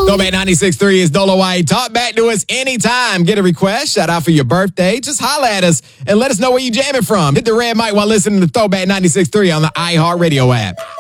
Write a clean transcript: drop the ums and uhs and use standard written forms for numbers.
Throwback 96.3 is Dolo White. Talk back to us anytime. Get a request, shout out for your birthday. Just holla at us and let us know where you jamming from. Hit the red mic while listening to Throwback 96.3 on the iHeartRadio app.